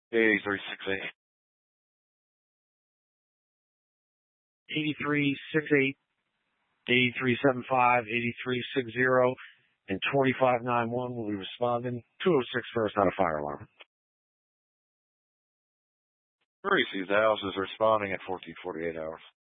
8368. 8368, 8375, 8360, and 2591 will be responding. 206 first on a fire alarm. Tracy, the house is responding at 1448 hours.